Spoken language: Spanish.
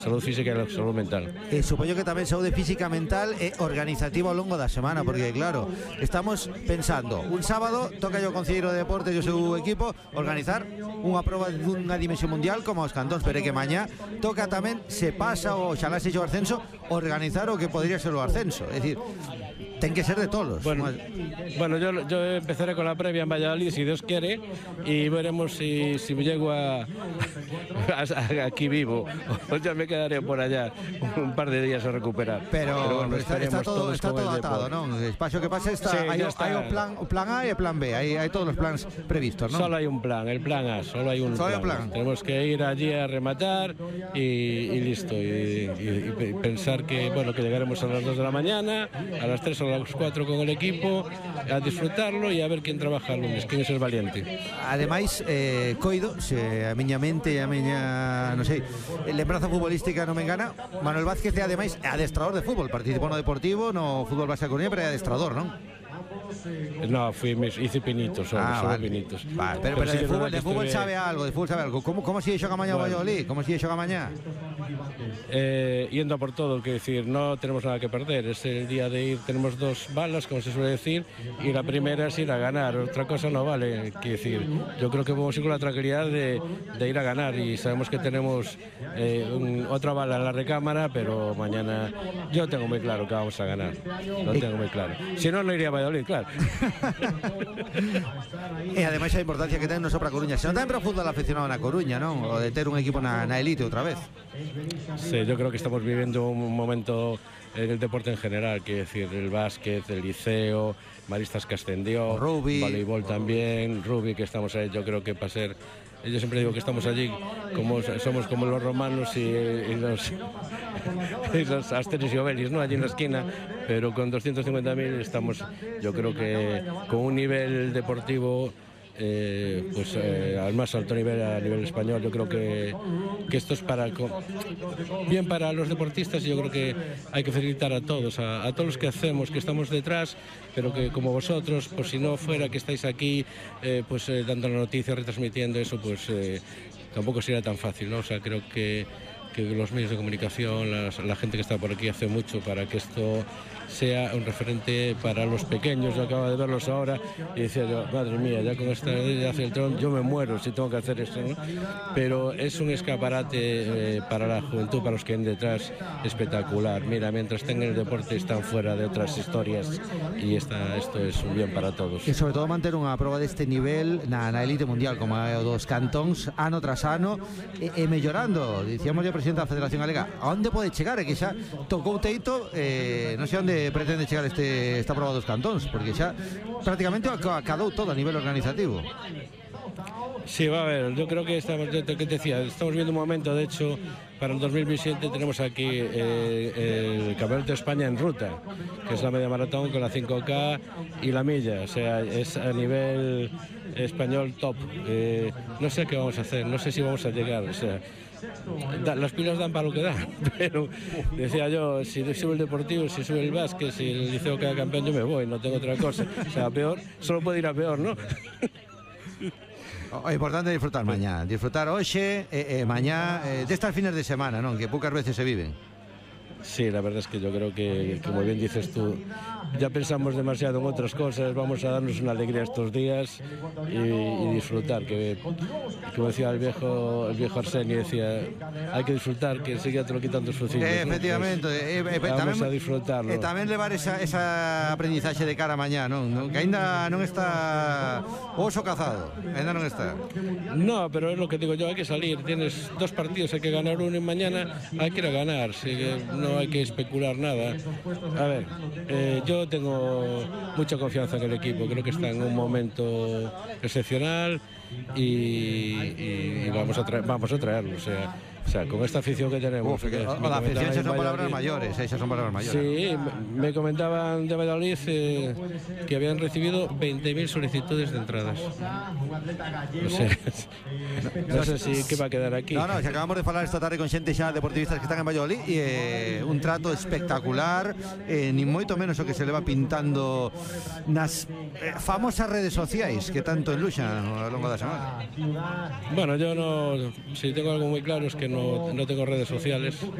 Saúde física e saúde mental. Supoño que tamén saúde física, mental e organizativa ao longo da semana, porque claro, estamos pensando, un sábado toca o Concelleiro de Deportes e o seu equipo organizar unha proba dunha dimensión mundial como os Cantóns, pero é que mañá toca tamén, se pasa o oxalá se o ascenso, organizar o que podría ser o ascenso, é dicir, ten que ser de todos. Bueno, yo empezaré con la previa en Valladolid, si Dios quiere, y veremos si me llego aquí vivo, o ya me quedaré por allá un par de días a recuperar. Pero bueno, está todo atado, ¿no? Espacio que pase hay un plan A y el plan B, hay todos los planes previstos, ¿no? Solo hay un plan, el plan A, solo hay un plan. Tenemos que ir allí a rematar y listo, y pensar que, bueno, que llegaremos a las 2 de la mañana, a las 3 o a las 4 con el equipo, a disfrutarlo y a ver quién trabaja el lunes, quién es el valiente. Ademais, coido, se a miña mente e a miña, non sei, lembranza futbolística non me engana, Manuel Vázquez é ademais adestrador de fútbol, participou no Deportivo, no Fútbol Base da Coruña, pero é adestrador, non? No, hice pinitos, solo vale. pinitos. Vale, pero de fútbol sabe algo, ¿Cómo se xoga mañá o Valladolid? ¿Cómo se xoga mañá? Yendo a por todo, que decir, no tenemos nada que perder, es el día de ir, tenemos 2 balas, como se suele decir, y la primera es ir a ganar, otra cosa no vale, que decir, yo creo que vamos a ir con la tranquilidad de ir a ganar, y sabemos que tenemos otra bala en la recámara, pero mañana yo tengo muy claro que vamos a ganar, lo tengo muy claro, si no, no iría a Valladolid, claro. E ademais a importancia que ten non só para Coruña, senón tamén para o fútbol aficionado na Coruña, non? O de ter un equipo na elite outra vez. Sí, yo creo que estamos viviendo un momento en el deporte en general, que decir, el básquet, el liceo, Maristas que ascendió, rugby, voleibol también, rugby, que estamos ahí, yo creo que para ser... Yo siempre digo que estamos allí, somos como los romanos y los Asterix y Obelix, ¿no? Allí en la esquina, pero con 250.000 estamos, yo creo que con un nivel deportivo al más alto nivel, a nivel español. Yo creo que esto es bien para los deportistas, y yo creo que hay que felicitar a todos los que hacemos, que estamos detrás, pero que como vosotros, pues si no fuera que estáis aquí dando la noticia, retransmitiendo eso, pues tampoco sería tan fácil, ¿no? O sea, creo que los medios de comunicación, la gente que está por aquí hace mucho para que esto sea un referente para los pequeños. Yo acabo de verlos ahora y decía yo, madre mía, ya con esta de hacer el tron yo me muero si tengo que hacer esto, ¿no? Pero es un escaparate para la juventud, para los que vienen detrás, espectacular. Mira, mientras estén en el deporte están fuera de otras historias, y esto es un bien para todos. E sobre todo manter unha proba deste nivel na elite mundial como é o dos Cantóns, ano tras ano, e mellorando. Dicíamos o presidente da Federación Galega, a onde pode chegar? É que xa tocou teito, non sei onde pretende chegar esta proba dos Cantóns, porque xa prácticamente acadou todo a nivel organizativo. Sí, va a ver, yo creo que estamos viendo un momento, de hecho, para el 2027 tenemos aquí el Campeonato de España en ruta, que es la media maratón con la 5K y la milla, o sea, es a nivel español top. No sé qué vamos a hacer, no sé si vamos a llegar, o sea, las pilas dan para lo que dan, pero decía yo, si sube el Deportivo, si sube el básquet, si el liceo queda campeón, yo me voy, no tengo otra cosa, o sea, peor, solo puede ir a peor, ¿no? O importante é disfrutar mañá, disfrutar hoxe e mañá destas fines de semana, non? Que poucas veces se viven. Sí, la verdad es que yo creo que, como bien dices tú, ya pensamos demasiado en otras cosas, vamos a darnos una alegría estos días y disfrutar, que como decía el viejo Arsenio, decía, hay que disfrutar, que enseguida te lo quitan tus fuciles. Efectivamente, ¿no? Pues, vamos a disfrutarlo. Tamén levar esa aprendizaxe de cara a mañá, non? Que ainda non está oso cazado, ainda non está. No, pero es lo que digo yo, hay que salir, tienes 2 partidos, hay que ganar uno y mañana hay que ir a ganar, no hay que especular nada. A ver, yo tengo mucha confianza en el equipo, creo que está en un momento excepcional y vamos a traerlo, o sea, con esta afición que tenemos. La afición, esas son palabras mayores, esas son palabras mayores. Sí, me comentaban de Valladolid que habían recibido 20.000 solicitudes de entradas. No sé si qué va a quedar aquí. No, si acabamos de falar esta tarde con xente xa deportivistas que están en Valladolid e un trato espectacular, ni moito menos o que se le va pintando nas famosas redes sociais que tanto enluxan ao longo da semana. Bueno, yo no, si tengo algo muy claro es que no no tengo redes sociales.